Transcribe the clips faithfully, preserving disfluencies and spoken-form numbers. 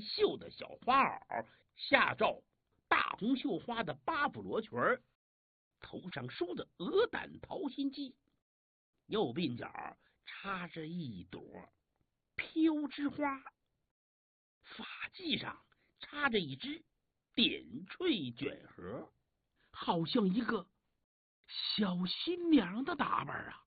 绣的小花袄，下罩大红绣花的八步罗裙儿，头上梳着鹅胆桃心髻，右鬓角插着一朵飘枝花，发髻上插着一只点翠卷盒，好像一个小新娘的打扮啊。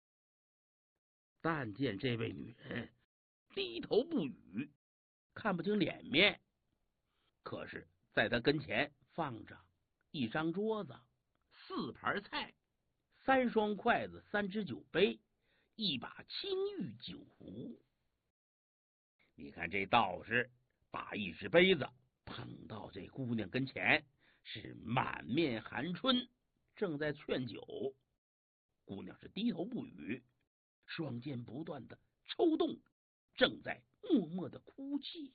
但见这位女人低头不语，看不清脸面，可是在她跟前放着一张桌子，四盘菜，三双筷子，三只酒杯，一把青玉酒壶。你看这道士把一只杯子捧到这姑娘跟前，是满面含春，正在劝酒。姑娘是低头不语，双肩不断的抽动，正在默默的哭泣。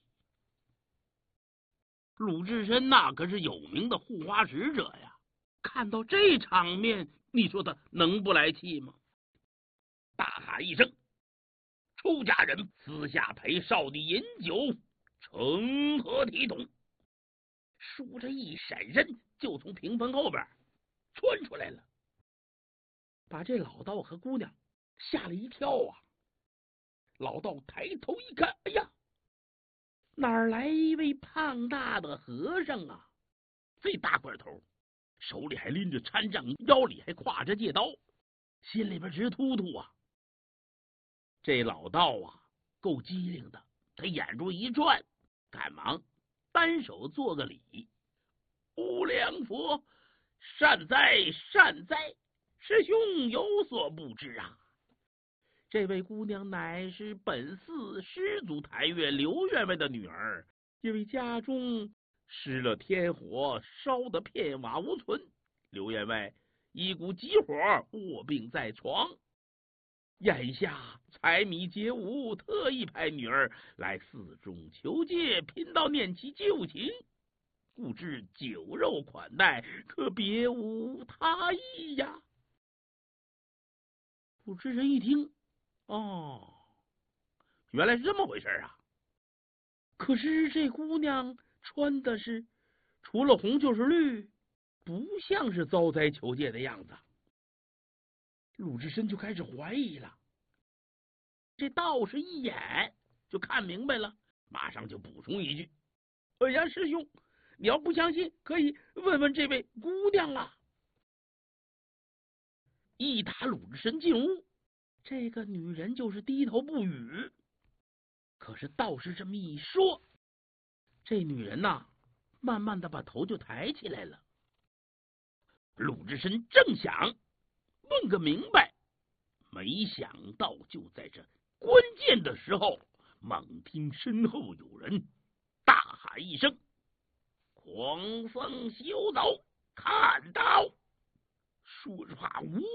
鲁智深那可是有名的护花使者呀，看到这场面，你说他能不来气吗？大喊一声：“出家人私下陪少女饮酒，成何体统！”说着一闪身，就从屏风后边窜出来了，把这老道和姑娘吓了一跳啊！老道抬头一看，哎呀，哪儿来一位胖大的和尚啊？这大块头，手里还拎着禅杖，腰里还挎着戒刀，心里边直突突啊！这老道啊，够机灵的，他眼珠一转，赶忙单手做个礼：“无量佛，善哉善哉，师兄有所不知啊，这位姑娘乃是本寺师祖台月刘员外的女儿，因为家中失了天火，烧得片瓦无存，刘员外一股急火，卧病在床。眼下柴米皆无，特意派女儿来寺中求戒，贫道念其旧情，故知酒肉款待，可别无他意呀。”鲁智深一听，哦，原来是这么回事啊！可是这姑娘穿的是除了红就是绿，不像是遭灾求戒的样子。鲁智深就开始怀疑了。这道士一眼就看明白了，马上就补充一句：“哎呀，师兄，你要不相信，可以问问这位姑娘啊。”一打鲁智深进屋，这个女人就是低头不语。可是道士这么一说，这女人呐，慢慢的把头就抬起来了。鲁智深正想问个明白，没想到就在这关键的时候，猛听身后有人大喊一声：“狂僧休走，看刀！”说着话，呜，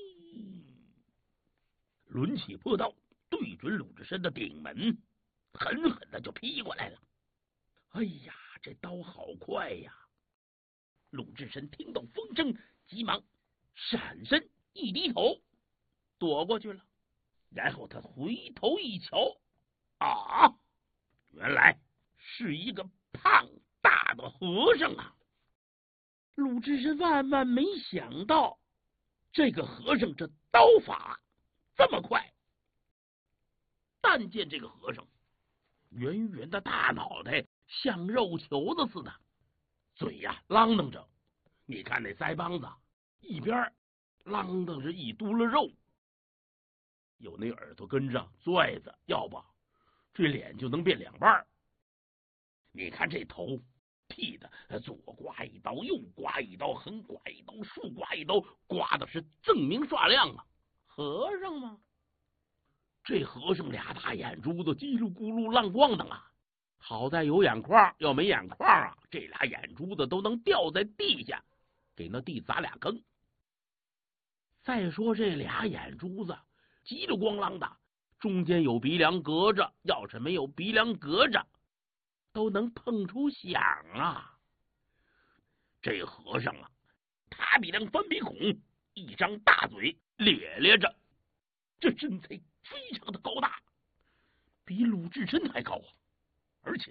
抡起破刀，对准鲁智深的顶门，狠狠的就劈过来了。哎呀，这刀好快呀！鲁智深听到风声，急忙闪身一低头，躲过去了。然后他回头一瞧，啊，原来是一个胖大的和尚啊！鲁智深万万没想到，这个和尚这刀法这么快。但见这个和尚圆圆的大脑袋像肉球子似的，嘴呀啷当着，你看那腮帮子一边啷当着一嘟噜肉，有那耳朵根上拽子，要不这脸就能变两半。你看这头剃的左刮一刀，右刮一刀，横刮一刀，竖刮一刀，刮的是锃明刷亮啊！和尚吗？这和尚俩大眼珠子叽噜咕噜浪咣当啊！好在有眼眶，要没眼眶啊，这俩眼珠子都能掉在地下，给那地砸俩坑。再说这俩眼珠子叽噜咣啷的，中间有鼻梁隔着，要是没有鼻梁隔着，都能碰出响啊！这和尚啊，他比两翻鼻孔，一张大嘴咧咧着，这身材非常的高大，比鲁智深还高啊！